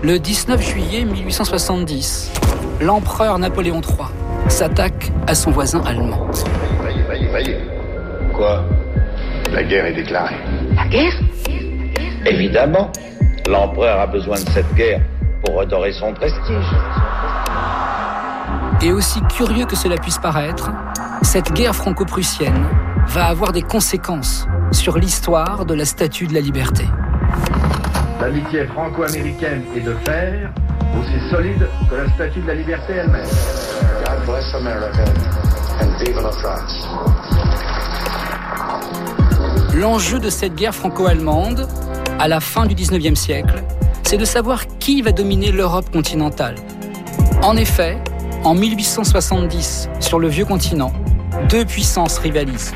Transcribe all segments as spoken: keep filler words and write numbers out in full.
Le dix-neuf juillet mille huit cent soixante-dix, l'empereur Napoléon trois s'attaque à son voisin allemand. Voyez, voyez, voyez. Quoi ? La guerre est déclarée. La guerre ? Évidemment, l'empereur a besoin de cette guerre pour redorer son prestige. Et aussi curieux que cela puisse paraître, cette guerre franco-prussienne va avoir des conséquences sur l'histoire de la Statue de la Liberté. L'amitié franco-américaine est de fer, aussi solide que la Statue de la Liberté elle-même. God bless America and vive la France. L'enjeu de cette guerre franco-allemande, à la fin du dix-neuvième siècle, c'est de savoir qui va dominer l'Europe continentale. En effet, en mille huit cent soixante-dix, sur le vieux continent, deux puissances rivalisent.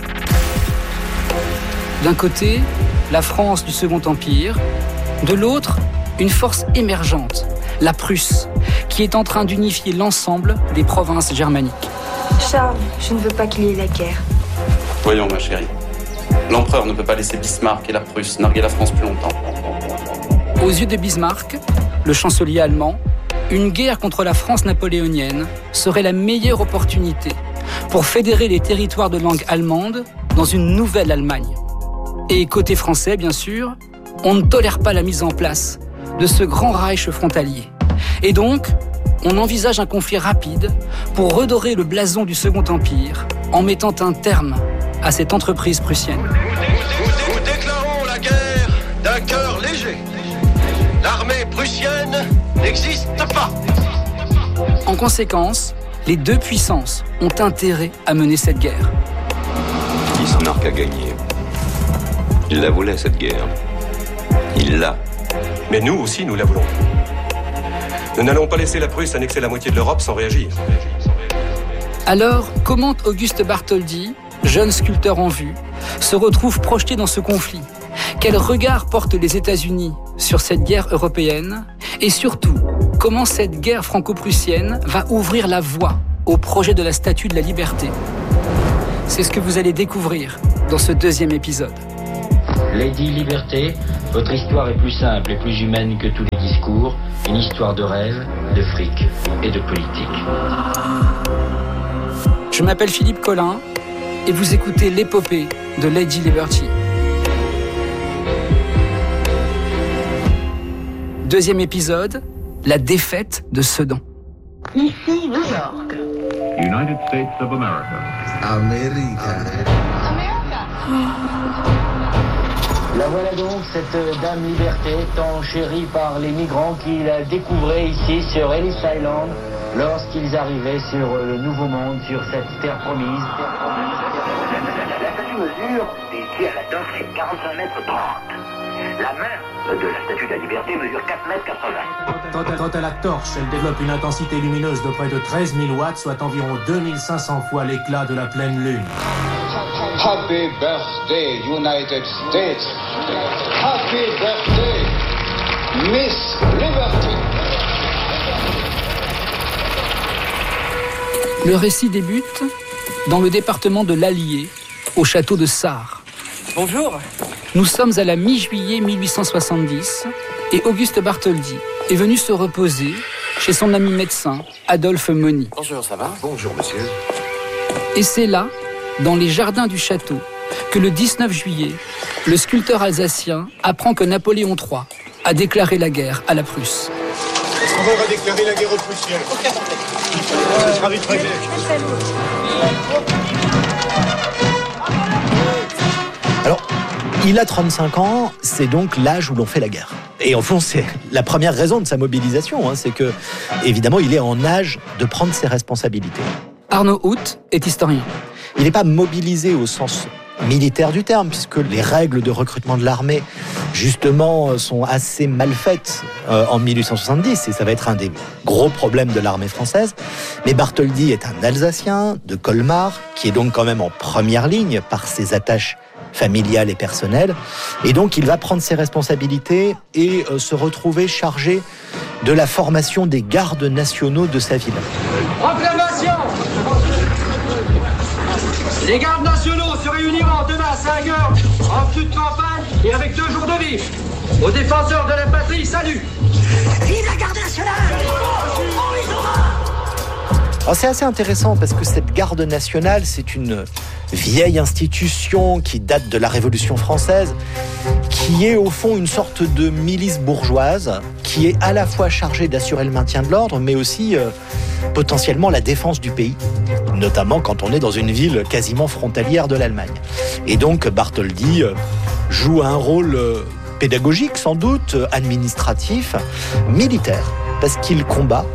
D'un côté, la France du Second Empire, de l'autre, une force émergente, la Prusse, qui est en train d'unifier l'ensemble des provinces germaniques. Charles, je ne veux pas qu'il y ait la guerre. Voyons, ma chérie. L'empereur ne peut pas laisser Bismarck et la Prusse narguer la France plus longtemps. Aux yeux de Bismarck, le chancelier allemand, une guerre contre la France napoléonienne serait la meilleure opportunité pour fédérer les territoires de langue allemande dans une nouvelle Allemagne. Et côté français, bien sûr, on ne tolère pas la mise en place de ce grand Reich frontalier. Et donc, on envisage un conflit rapide pour redorer le blason du Second Empire en mettant un terme à cette entreprise prussienne. Nous, nous déclarons la guerre d'un cœur léger. L'armée prussienne n'existe pas. En conséquence, les deux puissances ont intérêt à mener cette guerre. Bismarck a gagné. Il la voulait, cette guerre. Il l'a. Mais nous aussi, nous la voulons. Nous n'allons pas laisser la Prusse annexer la moitié de l'Europe sans réagir. Alors, comment Auguste Bartholdi, jeune sculpteur en vue, se retrouve projeté dans ce conflit? Quel regard portent les États-Unis sur cette guerre européenne? Et surtout, comment cette guerre franco-prussienne va ouvrir la voie au projet de la Statue de la Liberté? C'est ce que vous allez découvrir dans ce deuxième épisode. Lady Liberté, votre histoire est plus simple et plus humaine que tous les discours. Une histoire de rêve, de fric et de politique. Je m'appelle Philippe Collin et vous écoutez l'épopée de Lady Liberty. Deuxième épisode, la défaite de Sedan. Ici, New York. United States of America. America. La voilà donc, cette dame Liberté, tant chérie par les migrants qui la découvraient ici sur Ellis Island, lorsqu'ils arrivaient sur le Nouveau Monde, sur cette terre promise. La statue mesure, ici à la torche, c'est quarante-cinq mètres trente. La main de la statue de la Liberté mesure quatre mètres quatre-vingts. Quant à, quant à la torche, elle développe une intensité lumineuse de près de treize mille watts, soit environ deux mille cinq cents fois l'éclat de la pleine lune. Happy birthday, United States. Happy birthday, Miss Liberty. Le récit débute dans le département de l'Allier, au château de Sarre. Bonjour. Nous sommes à la mi-juillet mille huit cent soixante-dix et Auguste Bartholdi est venu se reposer chez son ami médecin, Adolphe Mony. Bonjour, ça va ? Bonjour, monsieur. Et c'est là, dans les jardins du château, que le dix-neuf juillet, le sculpteur alsacien apprend que Napoléon trois a déclaré la guerre à la Prusse. On va déclarer la guerre aux Prussiens. Ce sera vite réglé. Alors, il a trente-cinq ans, c'est donc l'âge où l'on fait la guerre. Et au fond, c'est la première raison de sa mobilisation, hein, c'est que, évidemment, il est en âge de prendre ses responsabilités. Arnaud Hout est historien. Il n'est pas mobilisé au sens militaire du terme, puisque les règles de recrutement de l'armée, justement, sont assez mal faites euh, en mille huit cent soixante-dix, et ça va être un des gros problèmes de l'armée française. Mais Bartholdi est un Alsacien de Colmar, qui est donc quand même en première ligne par ses attaches familiales et personnelles, et donc il va prendre ses responsabilités et euh, se retrouver chargé de la formation des gardes nationaux de sa ville. Proclamation! Les gardes nationaux se réuniront demain à cinq heures en toute campagne et avec deux jours de vif. Aux défenseurs de la patrie, salut! Vive la garde nationale! Alors c'est assez intéressant parce que cette garde nationale, c'est une vieille institution qui date de la Révolution française, qui est au fond une sorte de milice bourgeoise, qui est à la fois chargée d'assurer le maintien de l'ordre, mais aussi euh, potentiellement la défense du pays, notamment quand on est dans une ville quasiment frontalière de l'Allemagne. Et donc Bartholdi euh, joue un rôle euh, pédagogique, sans doute, administratif, militaire, parce qu'il combat.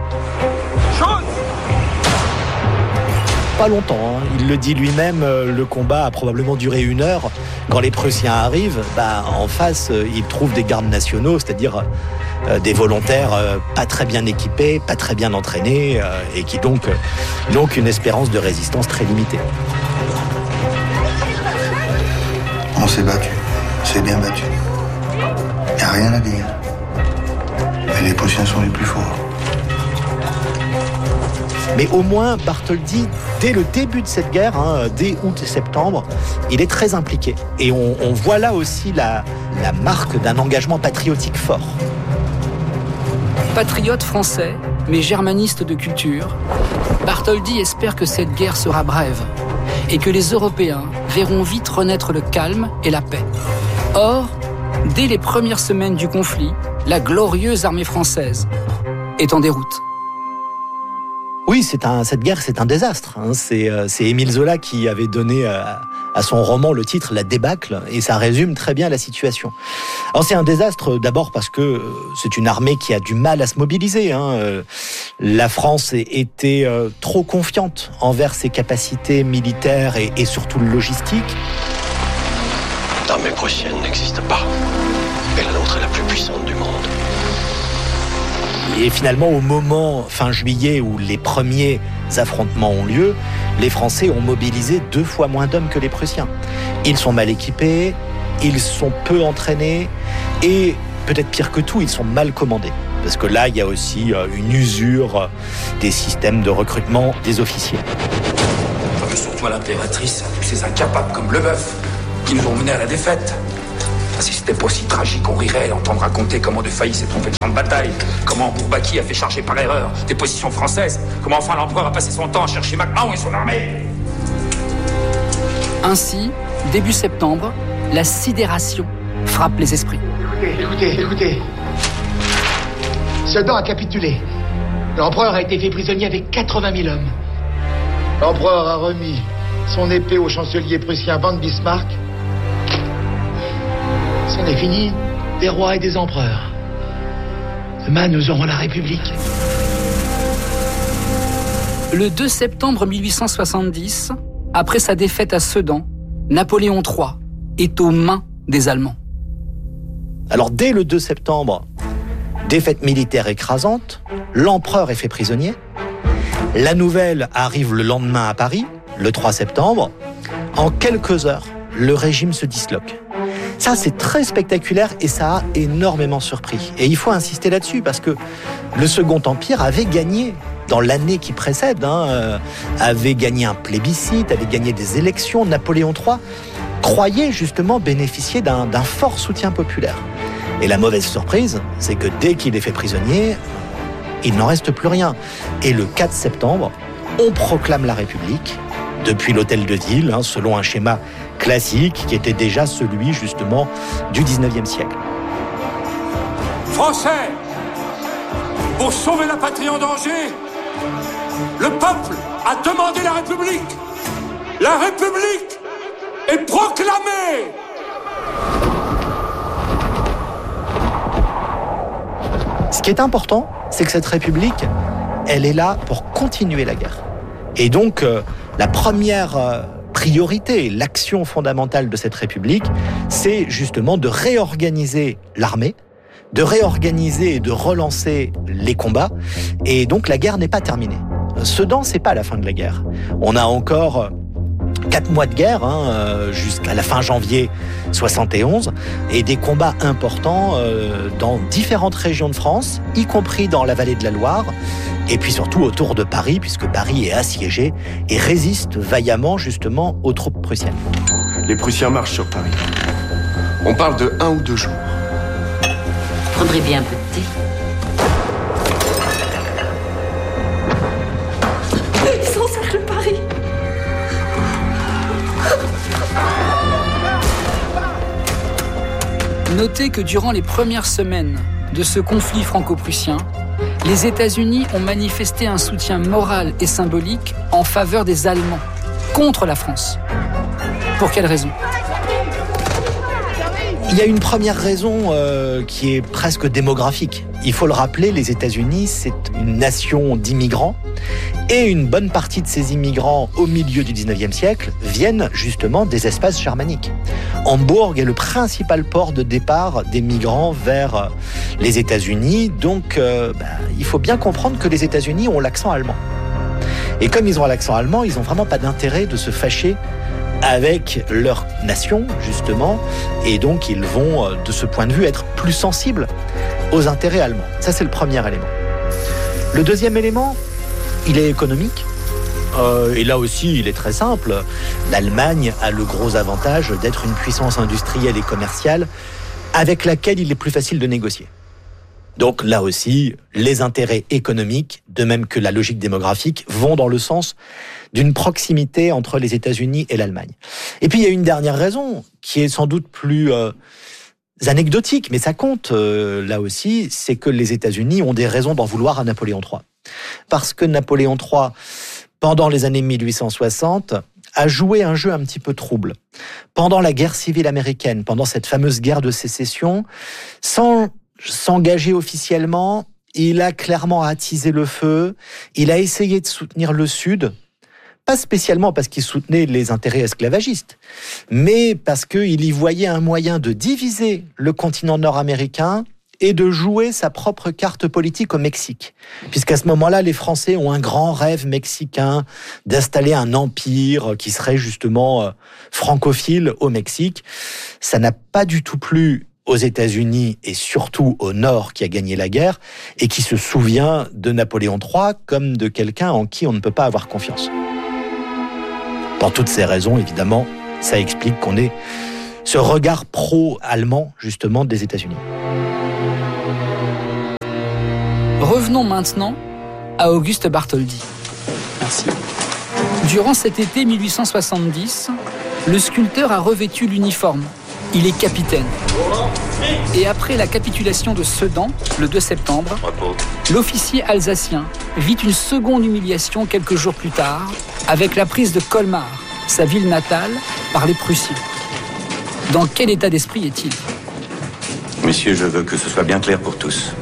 Pas longtemps, hein. Il le dit lui-même, euh, le combat a probablement duré une heure. Quand les Prussiens arrivent, bah, en face, euh, ils trouvent des gardes nationaux, c'est-à-dire euh, des volontaires euh, pas très bien équipés, pas très bien entraînés, euh, et qui donc euh, n'ont qu'une espérance de résistance très limitée. On s'est battu, c'est bien battu. Il n'y a rien à dire. Mais les Prussiens sont les plus forts. Mais au moins, Bartholdi, dès le début de cette guerre, hein, dès août et septembre, il est très impliqué. Et on, on voit là aussi la, la marque d'un engagement patriotique fort. Patriote français, mais germaniste de culture, Bartholdi espère que cette guerre sera brève et que les Européens verront vite renaître le calme et la paix. Or, dès les premières semaines du conflit, la glorieuse armée française est en déroute. Oui, c'est un, cette guerre, c'est un désastre. Hein. C'est, euh, c'est Émile Zola qui avait donné à, à son roman le titre « La débâcle », et ça résume très bien la situation. Alors c'est un désastre d'abord parce que euh, c'est une armée qui a du mal à se mobiliser. Hein. Euh, la France était euh, trop confiante envers ses capacités militaires et, et surtout logistiques. L'armée prussienne n'existe pas, et la nôtre est la plus puissante du monde. Et finalement, au moment, fin juillet, où les premiers affrontements ont lieu, les Français ont mobilisé deux fois moins d'hommes que les Prussiens. Ils sont mal équipés, ils sont peu entraînés, et peut-être pire que tout, ils sont mal commandés. Parce que là, il y a aussi une usure des systèmes de recrutement des officiers. Mais surtout à l'impératrice, tous ces incapables comme Lebeuf, qui nous ont menés à la défaite. Si c'était pas aussi tragique, on rirait d'entendre raconter comment De Failly s'est trompé de champ de bataille, comment Bourbaki a fait charger par erreur des positions françaises, comment enfin l'empereur a passé son temps à chercher MacMahon et son armée. Ainsi, début septembre, la sidération frappe les esprits. Écoutez, écoutez, écoutez. Sedan a capitulé. L'empereur a été fait prisonnier avec quatre-vingt mille hommes. L'empereur a remis son épée au chancelier prussien von Bismarck. C'en est fini des rois et des empereurs. Demain, nous aurons la République. Le deux septembre mille huit cent soixante-dix, après sa défaite à Sedan, Napoléon trois est aux mains des Allemands. Alors dès le deux septembre, défaite militaire écrasante, l'empereur est fait prisonnier. La nouvelle arrive le lendemain à Paris, le trois septembre. En quelques heures, le régime se disloque. Ça, c'est très spectaculaire et ça a énormément surpris. Et il faut insister là-dessus parce que le Second Empire avait gagné dans l'année qui précède, hein, euh, avait gagné un plébiscite, avait gagné des élections. Napoléon trois croyait justement bénéficier d'un, d'un fort soutien populaire. Et la mauvaise surprise, c'est que dès qu'il est fait prisonnier, il n'en reste plus rien. Et le quatre septembre, on proclame la République depuis l'hôtel de ville, hein, selon un schéma classique qui était déjà celui justement du dix-neuvième siècle. Français, pour sauver la patrie en danger, le peuple a demandé la République. La République est proclamée. Ce qui est important, c'est que cette République, elle est là pour continuer la guerre. Et donc, euh, la première euh, priorité, l'action fondamentale de cette République, c'est justement de réorganiser l'armée, de réorganiser et de relancer les combats. Et donc, la guerre n'est pas terminée. Sedan, c'est pas la fin de la guerre. On a encore quatre mois de guerre, hein, jusqu'à la fin janvier soixante et onze, et des combats importants euh, dans différentes régions de France, y compris dans la vallée de la Loire, et puis surtout autour de Paris, puisque Paris est assiégé et résiste vaillamment justement aux troupes prussiennes. Les Prussiens marchent sur Paris. On parle de un ou deux jours. prendrez bien un peu de thé. Ils encerclent Paris. Notez que durant les premières semaines de ce conflit franco-prussien, les États-Unis ont manifesté un soutien moral et symbolique en faveur des Allemands, contre la France. Pour quelle raison ? Il y a une première raison euh, qui est presque démographique. Il faut le rappeler, les États-Unis, c'est une nation d'immigrants. Et une bonne partie de ces immigrants, au milieu du dix-neuvième siècle, viennent justement des espaces germaniques. Hambourg est le principal port de départ des migrants vers les États-Unis. Donc, euh, bah, il faut bien comprendre que les États-Unis ont l'accent allemand. Et comme ils ont l'accent allemand, ils n'ont vraiment pas d'intérêt de se fâcher avec leur nation, justement. Et donc, ils vont, de ce point de vue, être plus sensibles aux intérêts allemands. Ça, c'est le premier élément. Le deuxième élément, il est économique. Euh, et là aussi, il est très simple. L'Allemagne a le gros avantage d'être une puissance industrielle et commerciale avec laquelle il est plus facile de négocier. Donc là aussi, les intérêts économiques, de même que la logique démographique, vont dans le sens d'une proximité entre les États-Unis et l'Allemagne. Et puis il y a une dernière raison, qui est sans doute plus euh, anecdotique, mais ça compte euh, là aussi, c'est que les États-Unis ont des raisons d'en vouloir à Napoléon trois. Parce que Napoléon trois, pendant les années mille huit cent soixante, a joué un jeu un petit peu trouble. Pendant la guerre civile américaine, pendant cette fameuse guerre de sécession, sans s'engager officiellement, il a clairement attisé le feu, il a essayé de soutenir le Sud, pas spécialement parce qu'il soutenait les intérêts esclavagistes, mais parce qu'il y voyait un moyen de diviser le continent nord-américain et de jouer sa propre carte politique au Mexique. Puisqu'à ce moment-là, les Français ont un grand rêve mexicain d'installer un empire qui serait justement francophile au Mexique. Ça n'a pas du tout plu aux États-Unis et surtout au Nord qui a gagné la guerre et qui se souvient de Napoléon trois comme de quelqu'un en qui on ne peut pas avoir confiance. Pour toutes ces raisons, évidemment, ça explique qu'on ait ce regard pro-allemand, justement, des États-Unis. Revenons maintenant à Auguste Bartholdi. Merci. Durant cet été mille huit cent soixante-dix, le sculpteur a revêtu l'uniforme. Il est capitaine. Et après la capitulation de Sedan, le deux septembre, l'officier alsacien vit une seconde humiliation quelques jours plus tard, avec la prise de Colmar, sa ville natale, par les Prussiens. Dans quel état d'esprit est-il ? Messieurs, je veux que ce soit bien clair pour tous.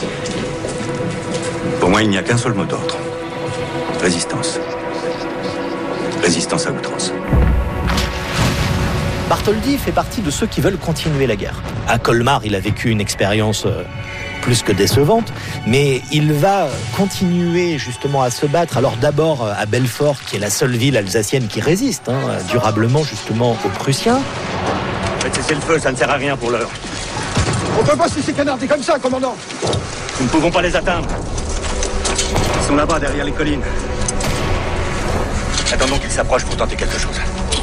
Pour moi, il n'y a qu'un seul mot d'ordre. Résistance. Résistance à outrance. Bartholdi fait partie de ceux qui veulent continuer la guerre. À Colmar, il a vécu une expérience plus que décevante, mais il va continuer justement à se battre. Alors d'abord à Belfort, qui est la seule ville alsacienne qui résiste hein, durablement justement aux Prussiens. Faites cesser le feu, ça ne sert à rien pour l'heure. On peut pas se laisser canarder comme ça, commandant. Nous ne pouvons pas les atteindre. Ils sont là-bas, derrière les collines. Attendons qu'ils s'approchent pour tenter quelque chose.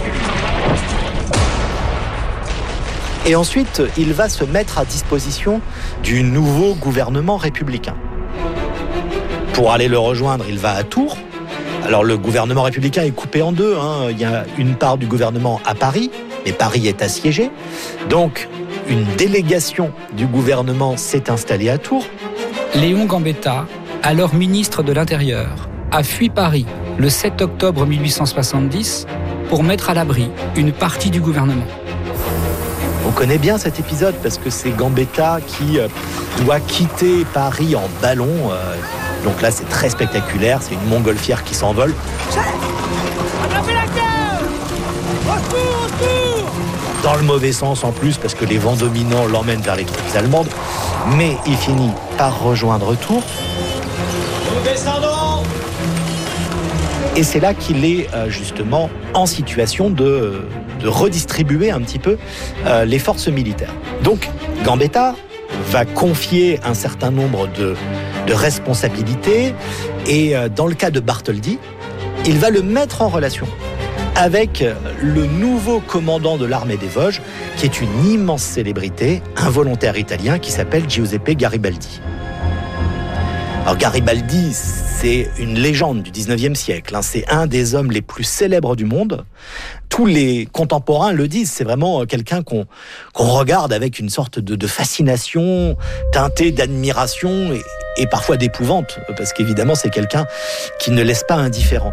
Et ensuite, il va se mettre à disposition du nouveau gouvernement républicain. Pour aller le rejoindre, il va à Tours. Alors le gouvernement républicain est coupé en deux. Hein. Il y a une part du gouvernement à Paris, mais Paris est assiégé. Donc, une délégation du gouvernement s'est installée à Tours. Léon Gambetta, alors ministre de l'Intérieur, a fui Paris le sept octobre mille huit cent soixante-dix pour mettre à l'abri une partie du gouvernement. On connaît bien cet épisode parce que c'est Gambetta qui euh, doit quitter Paris en ballon. Euh, donc là, c'est très spectaculaire. C'est une montgolfière qui s'envole. Attrapez la cave! Retour, retour! Dans le mauvais sens en plus, parce que les vents dominants l'emmènent vers les troupes allemandes. Mais il finit par rejoindre Tours. Nous descendons! Et c'est là qu'il est euh, justement en situation de, de redistribuer un petit peu euh, les forces militaires. Donc Gambetta va confier un certain nombre de, de responsabilités et euh, dans le cas de Bartholdi, il va le mettre en relation avec le nouveau commandant de l'armée des Vosges, qui est une immense célébrité, un volontaire italien qui s'appelle Giuseppe Garibaldi. Alors Garibaldi, c'est une légende du dix-neuvième siècle, hein. C'est un des hommes les plus célèbres du monde. Tous les contemporains le disent, c'est vraiment quelqu'un qu'on, qu'on regarde avec une sorte de, de fascination, teintée d'admiration et, et parfois d'épouvante, parce qu'évidemment c'est quelqu'un qui ne laisse pas indifférent.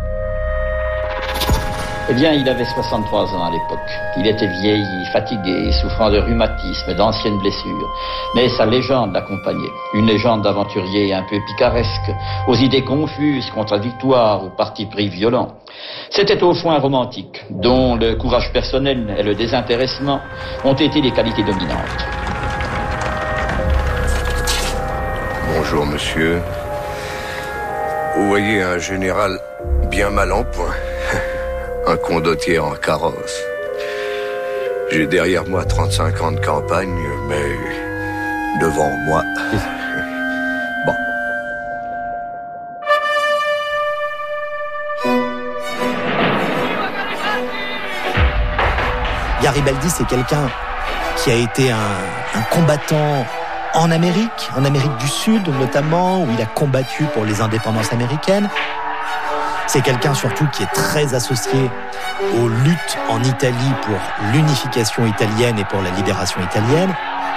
Eh bien, il avait soixante-trois ans à l'époque. Il était vieilli, fatigué, souffrant de rhumatisme, d'anciennes blessures. Mais sa légende l'accompagnait. Une légende d'aventurier un peu picaresque, aux idées confuses, contradictoires, aux partis pris violents. C'était au fond un romantique, dont le courage personnel et le désintéressement ont été les qualités dominantes. Bonjour, monsieur. Vous voyez un général bien mal en point. Un condottier en carrosse. J'ai derrière moi trente-cinq ans de campagne, mais devant moi... Bon. Garibaldi, c'est quelqu'un qui a été un, un combattant en Amérique, en Amérique du Sud notamment, où il a combattu pour les indépendances américaines. C'est quelqu'un surtout qui est très associé aux luttes en Italie pour l'unification italienne et pour la libération italienne.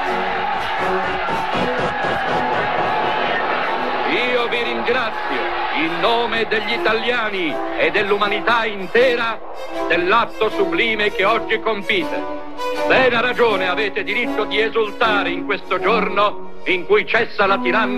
Io vi ringrazio in nome degli italiani e dell'umanità intera dell'atto sublime che oggi compite. Bene ragione avete diritto di esultare in questo giorno in cui cessa la tirannia